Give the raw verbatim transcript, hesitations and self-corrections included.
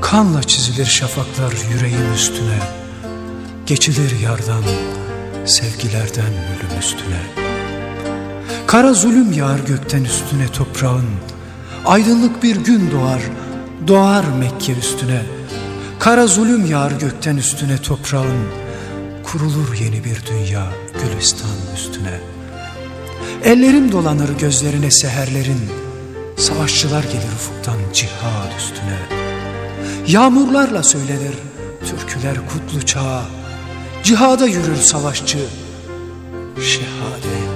Kanla çizilir şafaklar yüreğin üstüne, geçilir yardan, sevgilerden ölüm üstüne. Kara zulüm yağar gökten üstüne toprağın, aydınlık bir gün doğar, doğar Mekke üstüne. Kara zulüm yağar gökten üstüne toprağın, kurulur yeni bir dünya Gülistan üstüne. Ellerim dolanır gözlerine seherlerin, savaşçılar gelir ufuktan cihad üstüne. Yağmurlarla söylenir türküler kutlu çağa, cihada yürür savaşçı şehadet